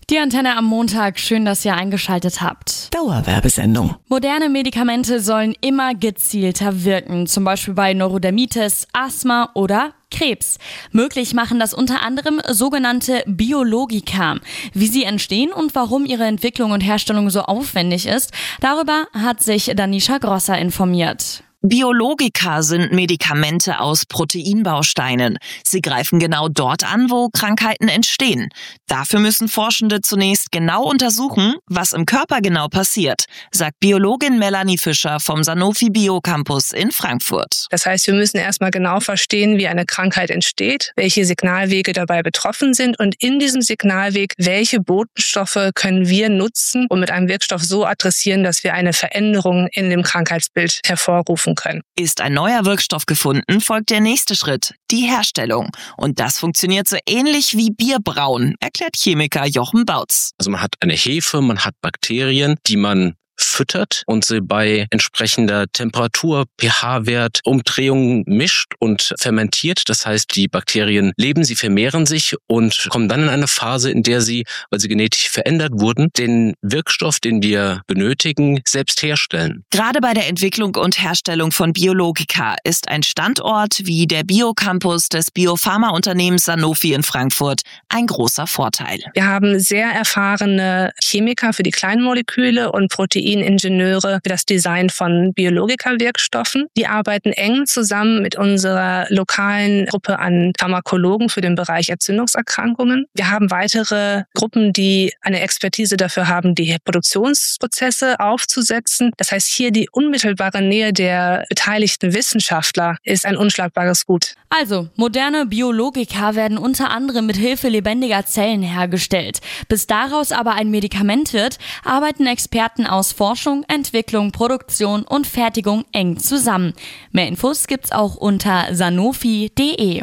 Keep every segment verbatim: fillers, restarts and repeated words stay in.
Die Antenne am Montag, schön, dass ihr eingeschaltet habt. Dauerwerbesendung. Moderne Medikamente sollen immer gezielter wirken, zum Beispiel bei Neurodermitis, Asthma oder Krebs. Möglich machen das unter anderem sogenannte Biologika. Wie sie entstehen und warum ihre Entwicklung und Herstellung so aufwendig ist, darüber hat sich Danisha Grosser informiert. Biologika sind Medikamente aus Proteinbausteinen. Sie greifen genau dort an, wo Krankheiten entstehen. Dafür müssen Forschende zunächst genau untersuchen, was im Körper genau passiert, sagt Biologin Melanie Fischer vom Sanofi Biocampus in Frankfurt. Das heißt, wir müssen erstmal genau verstehen, wie eine Krankheit entsteht, welche Signalwege dabei betroffen sind und in diesem Signalweg, welche Botenstoffe können wir nutzen und mit einem Wirkstoff so adressieren, dass wir eine Veränderung in dem Krankheitsbild hervorrufen können. Ist ein neuer Wirkstoff gefunden, folgt der nächste Schritt, die Herstellung. Und das funktioniert so ähnlich wie Bierbrauen, erklärt Chemiker Jochen Bautz. Also man hat eine Hefe, man hat Bakterien, die man füttert und sie bei entsprechender Temperatur, pH-Wert, Umdrehung mischt und fermentiert. Das heißt, die Bakterien leben, sie vermehren sich und kommen dann in eine Phase, in der sie, weil sie genetisch verändert wurden, den Wirkstoff, den wir benötigen, selbst herstellen. Gerade bei der Entwicklung und Herstellung von Biologika ist ein Standort wie der Biocampus des Biopharmaunternehmens Sanofi in Frankfurt ein großer Vorteil. Wir haben sehr erfahrene Chemiker für die kleinen Moleküle und Protein Ingenieure für das Design von Biologika-Wirkstoffen. Die arbeiten eng zusammen mit unserer lokalen Gruppe an Pharmakologen für den Bereich Entzündungserkrankungen. Wir haben weitere Gruppen, die eine Expertise dafür haben, die Produktionsprozesse aufzusetzen. Das heißt, hier die unmittelbare Nähe der beteiligten Wissenschaftler ist ein unschlagbares Gut. Also, moderne Biologika werden unter anderem mit Hilfe lebendiger Zellen hergestellt. Bis daraus aber ein Medikament wird, arbeiten Experten aus Forschung, Entwicklung, Produktion und Fertigung eng zusammen. Mehr Infos gibt's auch unter sanofi punkt de.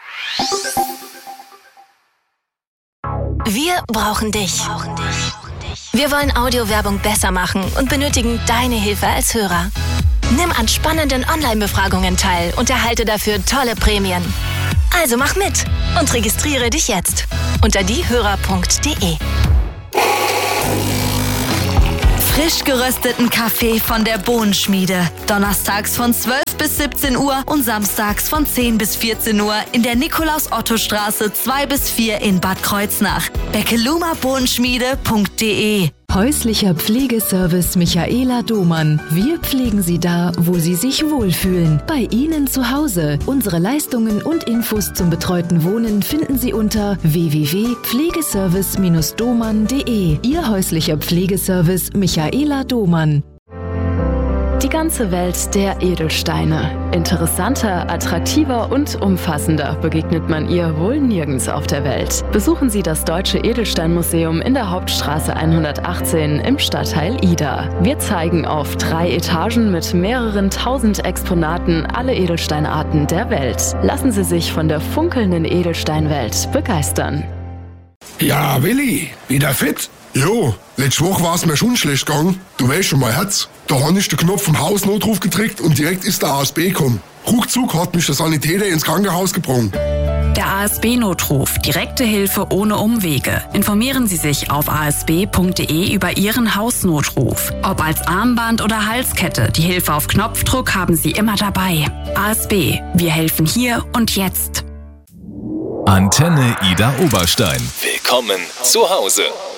Wir brauchen dich. Wir wollen Audiowerbung besser machen und benötigen deine Hilfe als Hörer. Nimm an spannenden Online-Befragungen teil und erhalte dafür tolle Prämien. Also mach mit und registriere dich jetzt unter diehörer punkt de. Frisch gerösteten Kaffee von der Bohnenschmiede. Donnerstags von zwölf bis siebzehn Uhr und samstags von zehn bis vierzehn Uhr in der Nikolaus-Otto-Straße zwei bis vier in Bad Kreuznach. beckeluma bohnenschmiede punkt de. Häuslicher Pflegeservice Michaela Domann. Wir pflegen Sie da, wo Sie sich wohlfühlen. Bei Ihnen zu Hause. Unsere Leistungen und Infos zum betreuten Wohnen finden Sie unter w w w punkt pflegeservice dash domann punkt de. Ihr häuslicher Pflegeservice Michaela Domann. Die ganze Welt der Edelsteine. Interessanter, attraktiver und umfassender begegnet man ihr wohl nirgends auf der Welt. Besuchen Sie das Deutsche Edelsteinmuseum in der Hauptstraße hundertachtzehn im Stadtteil Ida. Wir zeigen auf drei Etagen mit mehreren tausend Exponaten alle Edelsteinarten der Welt. Lassen Sie sich von der funkelnden Edelsteinwelt begeistern. Ja, Willi, wieder fit? Jo, letzte Woche war es mir schon schlecht gegangen. Du weißt schon, mein Herz. Da habe ich den Knopf vom Hausnotruf gedrückt und direkt ist der A S B gekommen. Ruckzuck hat mich der Sanitäter ins Krankenhaus gebracht. Der A S B-Notruf. Direkte Hilfe ohne Umwege. Informieren Sie sich auf a s b punkt de über Ihren Hausnotruf. Ob als Armband oder Halskette, die Hilfe auf Knopfdruck haben Sie immer dabei. A S B. Wir helfen hier und jetzt. Antenne Ida Oberstein. Willkommen zu Hause.